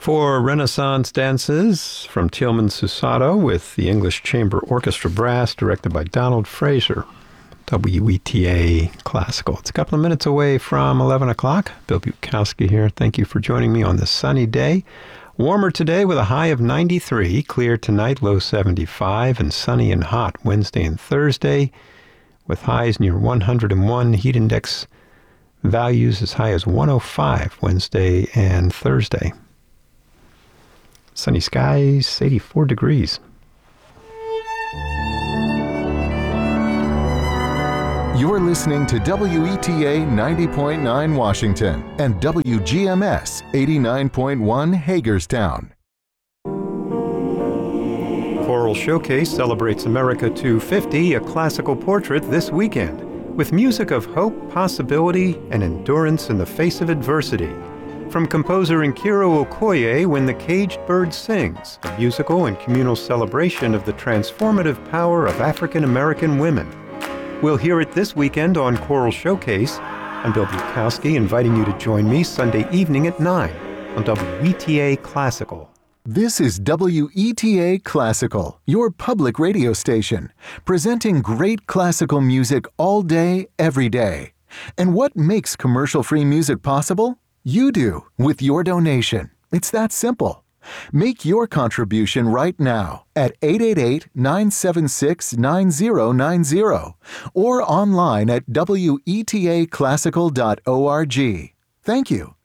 For Renaissance Dances from Tielman Susato with the English Chamber Orchestra Brass, directed by Donald Fraser. WETA Classical. It's a couple of minutes away from 11 o'clock. Bill Bukowski here. Thank you for joining me on this sunny day. Warmer today with a high of 93. Clear tonight, low 75. And sunny and hot Wednesday and Thursday with highs near 101. Heat index values as high as 105 Wednesday and Thursday. Sunny skies, 84 degrees. You're listening to WETA 90.9 Washington and WGMS 89.1 Hagerstown. Choral Showcase celebrates America 250, a classical portrait this weekend, with music of hope, possibility, and endurance in the face of adversity. From composer Nkiro Okoye, When the Caged Bird Sings, a musical and communal celebration of the transformative power of African American women. We'll hear it this weekend on Choral Showcase. I'm Bill Bukowski, inviting you to join me Sunday evening at 9 on WETA Classical. This is WETA Classical, your public radio station, presenting great classical music all day, every day. And what makes commercial-free music possible? You do, with your donation. It's that simple. Make your contribution right now at 888-976-9090 or online at wetaclassical.org. Thank you.